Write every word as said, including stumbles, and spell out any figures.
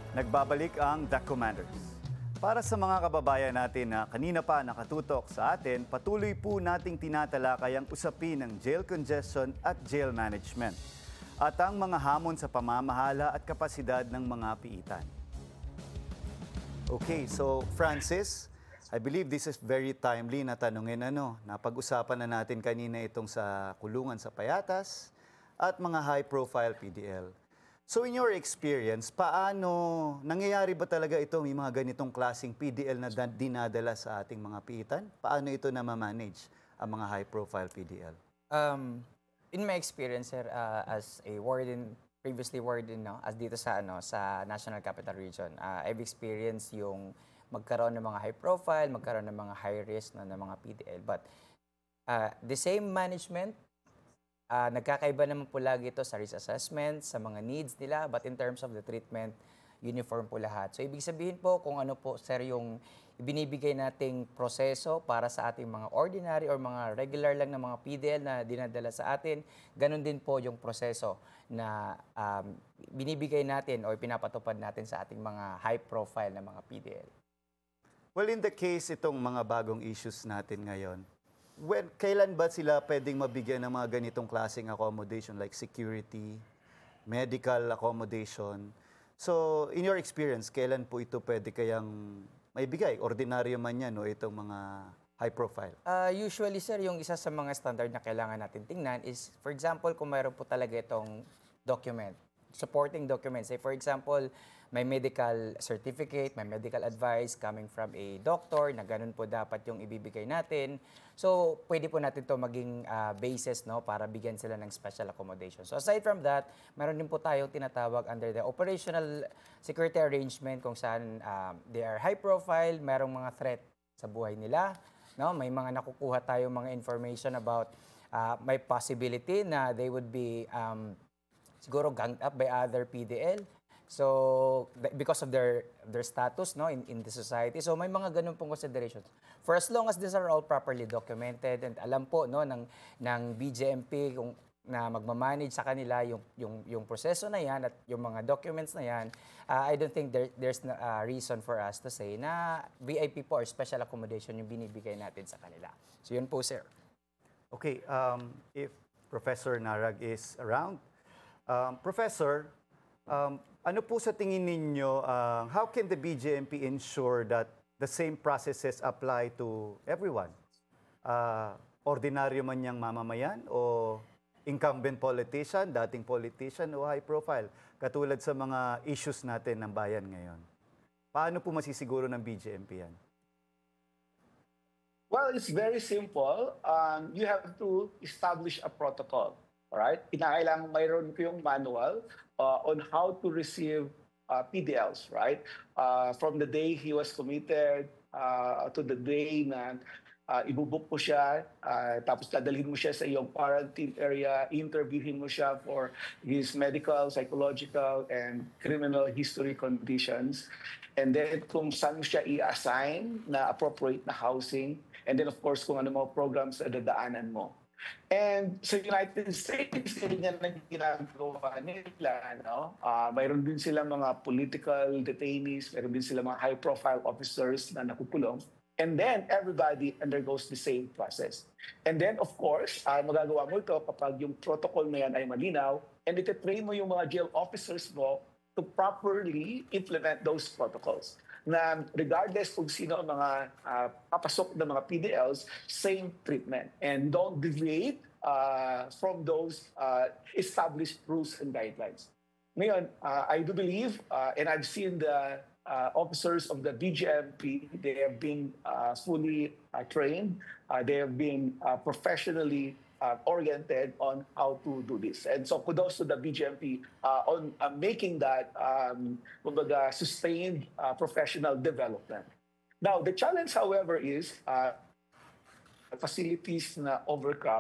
Nagbabalik ang The Commanders. Para sa mga kababayan natin na kanina pa nakatutok sa atin, patuloy po nating tinatalakay ang usapin ng jail congestion at jail management at ang mga hamon sa pamamahala at kapasidad ng mga piitan. Okay, so Francis, I believe this is very timely na tanungin ano. Napag-usapan na natin kanina itong sa kulungan sa Payatas at mga high-profile P D L. So in your experience, paano, nangyayari ba talaga ito, may mga ganitong klaseng P D L na dinadala sa ating mga piitan? Paano ito na ma-manage ang mga high-profile P D L? Um, in my experience, sir, uh, as a warden, previously warden, no, as dito sa, ano, sa National Capital Region, uh, I've experienced yung magkaroon ng mga high-profile, magkaroon ng mga high-risk no, ng mga P D L. But uh, the same management, Uh, nagkakaiba naman po lagi ito sa risk assessment, sa mga needs nila, but in terms of the treatment, uniform po lahat. So, ibig sabihin po kung ano po, sir, yung ibinibigay nating proseso para sa ating mga ordinary or mga regular lang na mga P D L na dinadala sa atin, ganun din po yung proseso na um, binibigay natin o pinapatupad natin sa ating mga high-profile na mga P D L. Well, in the case itong mga bagong issues natin ngayon, when, kailan ba sila pwedeng mabigyan ng mga ganitong klaseng accommodation like security, medical accommodation? So, in your experience, kailan po ito pwede kayang maibigay? Ordinaryo man yan o itong mga high profile? Uh, usually, sir, yung isa sa mga standard na kailangan natin tingnan is, for example, kung mayroon po talaga itong document, supporting documents. Say, for example, may medical certificate, may medical advice coming from a doctor na ganun po dapat yung ibibigay natin. So, pwede po natin to maging uh, basis no, para bigyan sila ng special accommodation. So, aside from that, meron din po tayong tinatawag under the operational security arrangement kung saan um, they are high profile, merong mga threat sa buhay nila. No? May mga nakukuha tayong mga information about uh, may possibility na they would be um, siguro ganged up by other P D L. So, because of their their status no in, in the society. So, may mga ganun pong considerations. For as long as these are all properly documented and alam po no ng ng B J M P kung na magmamanage sa kanila yung yung yung proseso na yan at yung mga documents na yan, uh, I don't think there, there's a uh, reason for us to say na V I P po or special accommodation yung binibigay natin sa kanila. So, yun po, sir. Okay, um, if Professor Narag is around, um, Professor, um, ano po sa tingin ninyo, uh, how can the B J M P ensure that the same processes apply to everyone? Uh, ordinaryo man niyang mamamayan o incumbent politician, dating politician o high profile, katulad sa mga issues natin ng bayan ngayon. Paano po masisiguro ng B J M P yan? Well, it's very simple. Um, you have to establish a protocol. All right? Kinakailangan mayroon ko yung manual uh, on how to receive uh, P D Ls, right? Uh, from the day he was committed uh, to the day na uh, ibubuk mo siya, uh, tapos dadalhin mo siya sa iyong quarantine area, interviewin mo siya for his medical, psychological, and criminal history conditions. And then kung saan mo siya i-assign na appropriate na housing, and then of course kung ano mga programs na dadaanan mo. And sa United States, ganyan na ginagawa nila. No? Uh, mayroon din sila mga political detainees, mayroon din sila mga high-profile officers na nakukulong. And then, everybody undergoes the same process. And then, of course, uh, magagawa mo ito kapag yung protocol na yan ay malinaw, and ititrain mo yung mga jail officers mo to properly implement those protocols. Na regardless kung sino ang mga uh, papasok ng mga P D Ls, same treatment. And don't deviate uh, from those uh, established rules and guidelines. Ngayon, uh, I do believe, uh, and I've seen the uh, officers of the B J M P, they have been uh, fully uh, trained, uh, they have been uh, professionally Uh, oriented on how to do this. And so kudos to the B J M P uh, on uh, making that um, kumbaga, sustained uh, professional development. Now, the challenge, however, is uh, facilities na overcrowded.